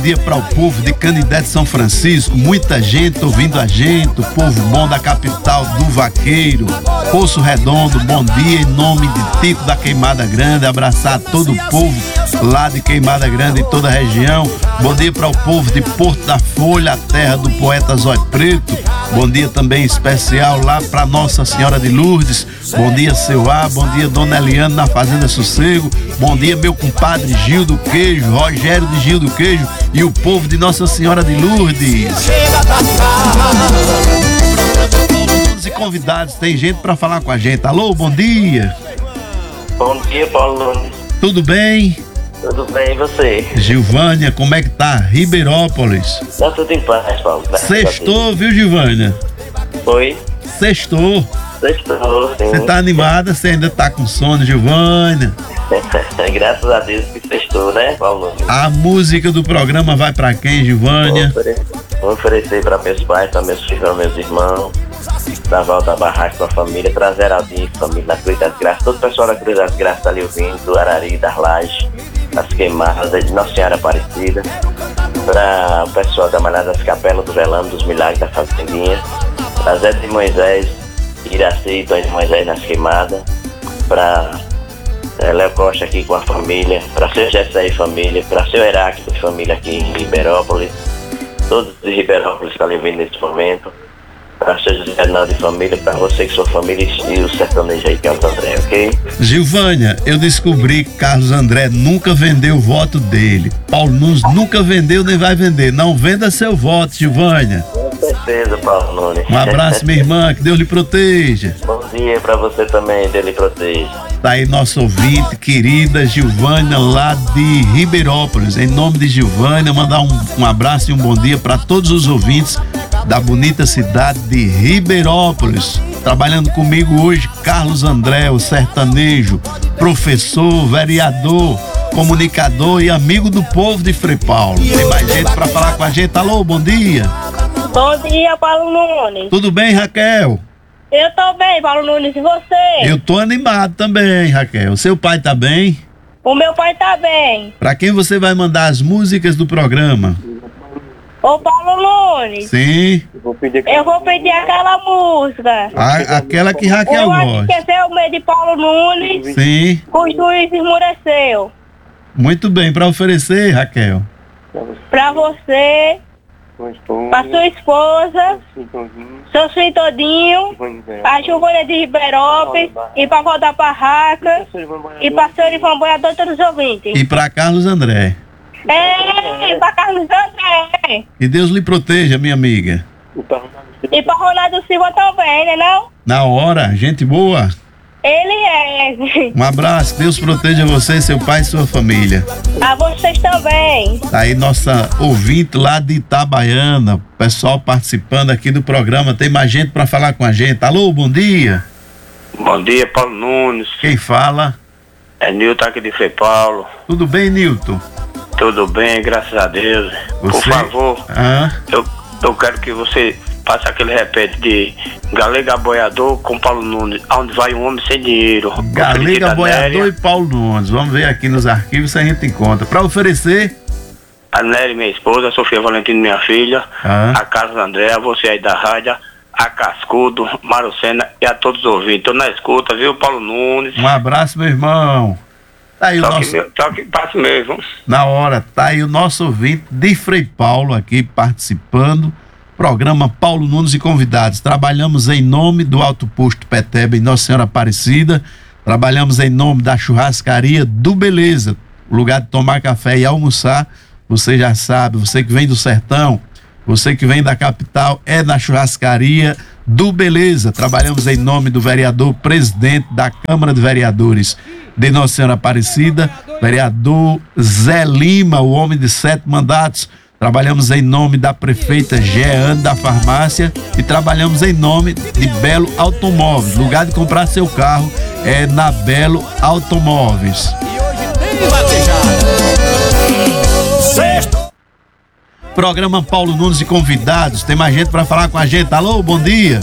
Dia para o povo de Canidé de São Francisco, muita gente ouvindo a gente, o povo bom da capital do Vaqueiro, Poço Redondo, bom dia em nome de Tico da Queimada Grande, abraçar todo o povo lá de Queimada Grande e toda a região. Bom dia para o povo de Porto da Folha, a terra do poeta Zóio Preto. Bom dia também especial lá para Nossa Senhora de Lourdes. Bom dia, seu A. Bom dia, Dona Eliane na Fazenda Sossego. Bom dia, meu compadre Gil do Queijo, Rogério de Gil do Queijo e o povo de Nossa Senhora de Lourdes. E convidados, tem gente para falar com a gente. Alô, bom dia. Bom dia, Paulo Nunes. Tudo bem? Tudo bem, e você? Gilvânia, como é que tá? Ribeirópolis. Tá tudo em paz, Paulo. Sextou, viu, Gilvânia? Oi? Sextou. Sextou, sim. Você tá animada? Você ainda tá com sono, Gilvânia? Graças a Deus que sextou, né, Paulo Nunes? A música do programa vai pra quem, Gilvânia? Vou oferecer pra meus pais, pra meus filhos, pra meus irmãos, da Volta Barraca, pra família, pra Zeraldinho, família, na Cruz das Graças, todo o pessoal da Cruz das Graças tá ali ouvindo, do Arari, das Lajes, das Queimadas, de Nossa Senhora Aparecida, pra o pessoal da Malhada das Capelas, do Velame, dos Milagres, da Fazendinha, pra Zé de Moisés, Iraci, Dom de Moisés nas Queimadas, pra Léo Costa aqui com a família, pra seu Jessé e família, pra seu Heráclito e família aqui em Ribeirópolis, todos de Ribeirópolis que estão ouvindo nesse momento, para seu José Arnaldo e família, para você que sua família e o sertanejo aí, Carlos André, ok? Gilvânia, eu descobri que Carlos André nunca vendeu o voto dele. Paulo Nunes nunca vendeu nem vai vender. Não venda seu voto, Gilvânia. Com certeza, Paulo Nunes. Um abraço, minha irmã, que Deus lhe proteja. Bom dia para você também, Deus lhe proteja. Tá aí nosso ouvinte, querida Gilvânia, lá de Ribeirópolis. Em nome de Gilvânia, mandar um abraço e um bom dia para todos os ouvintes da bonita cidade de Ribeirópolis. Trabalhando comigo hoje, Carlos André, o sertanejo, professor, vereador, comunicador e amigo do povo de Frei Paulo. Tem mais gente para falar com a gente. Alô, bom dia. Bom dia, Paulo Nunes. Tudo bem, Raquel? Eu tô bem, Paulo Nunes, e você? Eu tô animado também, Raquel. Seu pai tá bem? O meu pai tá bem. Pra quem você vai mandar as músicas do programa? Ô, Paulo Nunes. Sim. Eu vou pedir aquela música. Aquela que Raquel Eu gosta. esqueci o medo de Paulo Nunes. Sim. Com os juízes esmureceu. Muito bem, pra oferecer, Raquel. Pra você, pra sua esposa, seu filho todinho, a Gilvânia de Ribeirópolis, e pra Volta Barraca, e pra seu Ivan Boiador, todos os ouvintes. E pra Carlos André. Pra Carlos André. Que Deus lhe proteja, minha amiga. E pra Ronaldo Silva também, né não? Na hora, gente boa. Ele é. Um abraço, Deus proteja você, seu pai e sua família. A vocês também. Tá aí nossa ouvinte lá de Itabaiana, pessoal participando aqui do programa. Tem mais gente pra falar com a gente. Alô, bom dia. Bom dia, Paulo Nunes. Quem fala? É Nilton aqui de Frei Paulo. Tudo bem, Nilton? Tudo bem, graças a Deus. Você? Por favor, eu quero que você passe aquele repete de Galega Boiador com Paulo Nunes, aonde vai um homem sem dinheiro. Galega Boiador e Paulo Nunes. Vamos ver aqui nos arquivos se a gente encontra. Pra oferecer? A Nery, minha esposa, a Sofia Valentino, minha filha, a Carlos André, a você aí da rádio, a Cascudo, Marucena e a todos os ouvintes. Tô na escuta, viu, Paulo Nunes? Um abraço, meu irmão. Tá aí só que passe mesmo. Na hora, tá aí o nosso ouvinte de Frei Paulo aqui participando. Programa Paulo Nunes e convidados. Trabalhamos em nome do Alto Posto Peteba em Nossa Senhora Aparecida. Trabalhamos em nome da churrascaria do Beleza. O lugar de tomar café e almoçar, você já sabe, você que vem do sertão, você que vem da capital, é na churrascaria do Beleza. Trabalhamos em nome do vereador presidente da Câmara de Vereadores de Nossa Senhora Aparecida, vereador Zé Lima, o homem de 7 mandatos. Trabalhamos em nome da prefeita Jeane da Farmácia e trabalhamos em nome de Belo Automóveis. Lugar de comprar seu carro é na Belo Automóveis. Programa Paulo Nunes e convidados. Tem mais gente para falar com a gente. Alô, bom dia.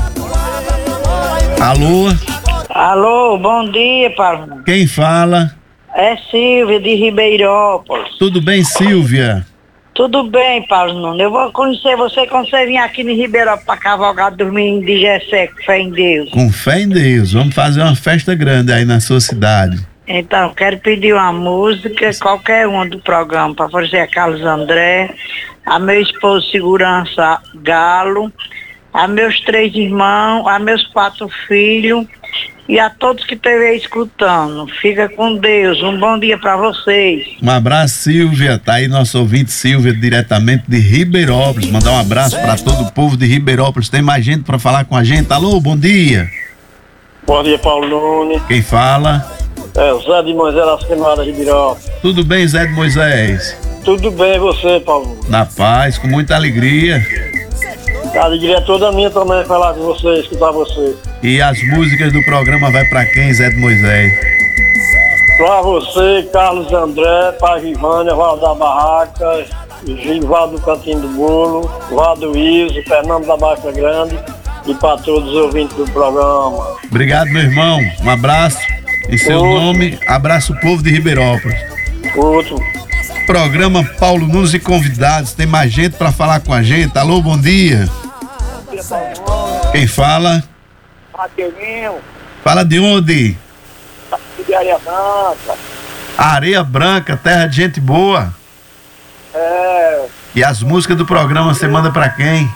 Alô. Alô, bom dia, Paulo. Quem fala? É Silvia de Ribeirópolis. Tudo bem, Silvia? Tudo bem, Paulo Nunes. Eu vou conhecer você quando você vir aqui em Ribeirão para cavalgar dormir de Gessé, com fé em Deus. Com fé em Deus. Vamos fazer uma festa grande aí na sua cidade. Então, quero pedir uma música, qualquer uma do programa, para fazer a Carlos André, a meu esposo Segurança Galo, a meus 3 irmãos, a meus 4 filhos e a todos que estão escutando. Fica com Deus. Um bom dia para vocês. Um abraço, Silvia. Tá aí nosso ouvinte Silvia, diretamente de Ribeirópolis. Mandar um abraço para todo o povo de Ribeirópolis. Tem mais gente para falar com a gente. Alô, bom dia. Bom dia, Paulo Nunes. Quem fala? É o Zé de Moisés, das Queimadas de Ribeirópolis. Tudo bem, Zé de Moisés? Tudo bem, e você, Paulo? Na paz, com muita alegria. A alegria é toda minha também falar com você, escutar você. E as músicas do programa vai pra quem, Zé de Moisés? Pra você, Carlos André, Pai Vivânia, Val da Barraca, Gival do Cantinho do Bolo, Val do Iso, Fernando da Baixa Grande e pra todos os ouvintes do programa. Obrigado, meu irmão. Um abraço. Em seu nome, abraço o povo de Ribeirópolis. Outro. Programa Paulo Nunes e convidados. Tem mais gente pra falar com a gente. Alô, bom dia. Quem fala? Matelinho. Fala de onde? De Areia Branca. Areia Branca, terra de gente boa. É. E as músicas do programa você manda pra quem?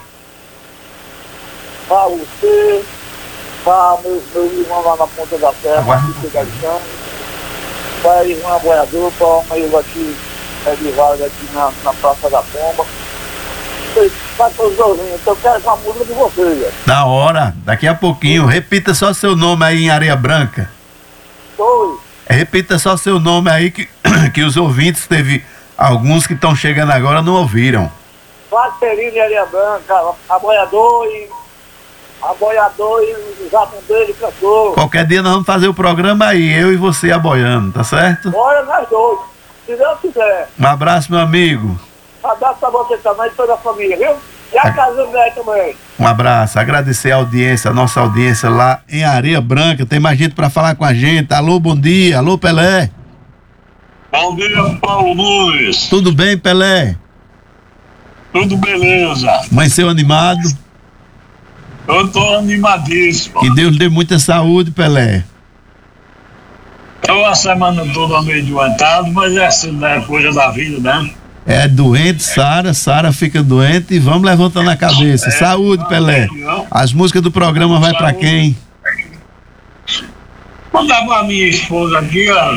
Pra você, pra meu irmão lá na Ponta da Terra, pra irmã Boiador, pra uma irmã aqui, Edivaldo aqui na Praça da Pomba. Pra todos os ouvintes, eu quero essa música de vocês, velho. Da hora, daqui a pouquinho. Repita só seu nome aí em Areia Branca. Oi. Repita só seu nome aí que os ouvintes, teve alguns que estão chegando agora, não ouviram. Vaterino de Areia Branca, a Boiador e o Zabundeiro cantor. Qualquer dia nós vamos fazer o programa aí, eu e você aboiando, tá certo? Bora nós dois, se Deus quiser. Um abraço, meu amigo. Abraço pra você também, toda a família, viu? E a casa velha também. Um abraço, agradecer a audiência, a nossa audiência lá em Areia Branca. Tem mais gente pra falar com a gente. Alô, bom dia. Alô, Pelé. Bom dia, Paulo Nunes. Tudo bem, Pelé? Tudo beleza. Amanheceu animado? Eu tô animadíssimo. Que Deus dê muita saúde, Pelé. Tô a semana toda meio doentado, mas essa é coisa da vida, né? É doente, Sara fica doente e vamos levantando a cabeça. Saúde, Pelé. As músicas do programa vai pra quem? Mandar pra minha esposa aqui, ó.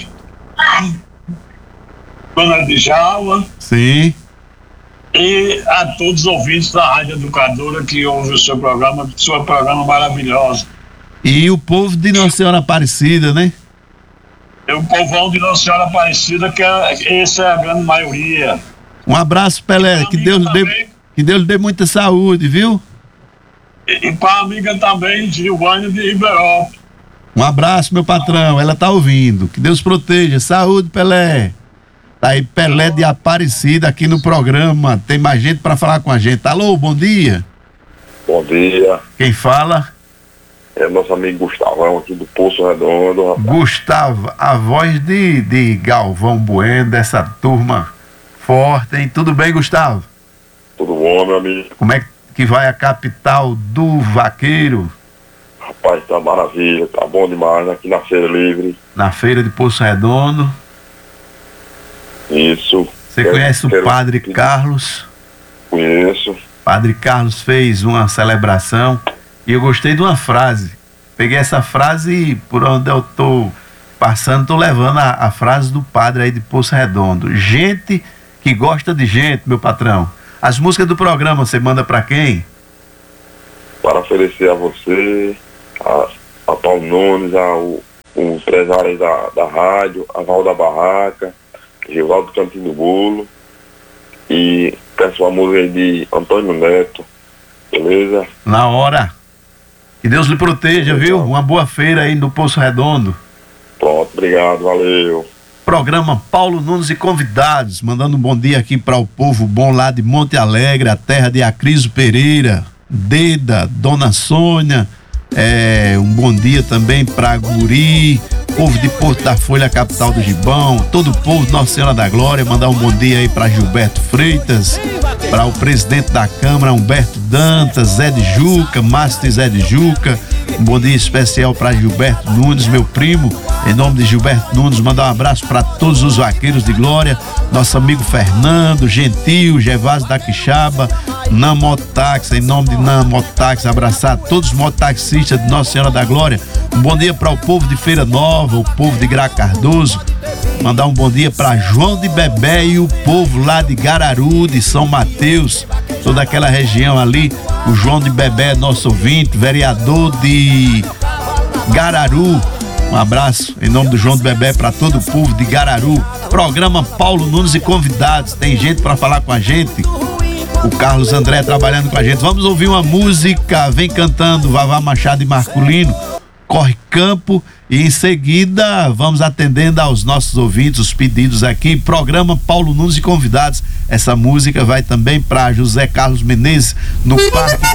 Dona Djalma. Sim. E a todos os ouvintes da Rádio Educadora que ouvem o seu programa maravilhoso. E o povo de Nossa Senhora Aparecida, né? É o povão de Nossa Senhora Aparecida, essa é a grande maioria. Um abraço, Pelé, que Deus lhe dê muita saúde, viu? E para a amiga também, Gilvânia de Ribeirópolis. Um abraço, meu patrão, ela tá ouvindo. Que Deus proteja. Saúde, Pelé. Tá aí, Pelé de Aparecida aqui no programa. Tem mais gente pra falar com a gente. Alô, bom dia. Bom dia. Quem fala? É nosso amigo Gustavão aqui do Poço Redondo, rapaz. Gustavo, a voz de Galvão Bueno, dessa turma forte, hein? Tudo bem, Gustavo? Tudo bom, meu amigo? Como é que vai a capital do vaqueiro? Rapaz, tá maravilha, tá bom demais, aqui na Feira Livre. Na feira de Poço Redondo. Isso. Você conhece o Padre Carlos? Conheço. Padre Carlos fez uma celebração e eu gostei de uma frase. Peguei essa frase e por onde eu tô passando, tô levando a frase do padre aí de Poço Redondo. Gente que gosta de gente, meu patrão. As músicas do programa você manda pra quem? Para oferecer a você, a Paulo Nunes, os empresários da rádio, a Val da Barraca, Givaldo Cantinho do Bolo, e peço uma música aí de Antônio Neto, beleza? Na hora. Que Deus lhe proteja, viu? Uma boa feira aí no Poço Redondo. Pronto, obrigado, valeu. Programa Paulo Nunes e convidados, mandando um bom dia aqui para o povo bom lá de Monte Alegre, a terra de Acriso Pereira, Deda, Dona Sônia, um bom dia também para Guri, povo de Porto da Folha, capital do Gibão, todo o povo de Nossa Senhora da Glória. Mandar um bom dia aí para Gilberto Freitas, para o presidente da Câmara, Humberto Dantas, Zé de Juca, Márcio Zé de Juca. Um bom dia especial para Gilberto Nunes, meu primo. Em nome de Gilberto Nunes, mandar um abraço para todos os vaqueiros de Glória, nosso amigo Fernando, Gentil, Gervásio da Quixaba, Nam Mototáxi, em nome de Nam Mototáxi, abraçar todos os mototaxistas de Nossa Senhora da Glória. Um bom dia para o povo de Feira Nova, o povo de Gra Cardoso. Mandar um bom dia para João de Bebé e o povo lá de Gararu, de São Mateus, toda aquela região ali. O João de Bebé, nosso ouvinte, vereador de Gararu. Um abraço em nome do João de Bebé para todo o povo de Gararu. Programa Paulo Nunes e convidados. Tem gente para falar com a gente. O Carlos André trabalhando com a gente. Vamos ouvir uma música. Vem cantando Vavá Machado e Marculino, Corre Campo, e em seguida vamos atendendo aos nossos ouvintes, os pedidos aqui. Programa Paulo Nunes e convidados. Essa música vai também para José Carlos Menezes, no Parque